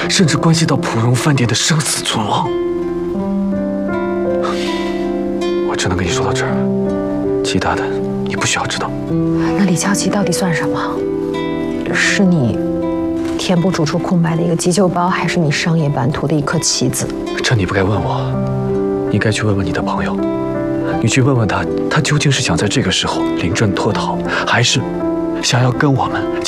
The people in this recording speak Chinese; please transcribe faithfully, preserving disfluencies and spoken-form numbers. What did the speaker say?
甚至关系到普荣饭店的生死存亡。我只能跟你说到这儿，其他的你不需要知道。 那李乔琪到底算什么？是你填补主厨空白的一个急救包，还是你商业版图的一颗棋子？ 这你不该问我，你该去问问你的朋友。你去问问他，他究竟是想在这个时候临阵脱逃，还是想要跟我们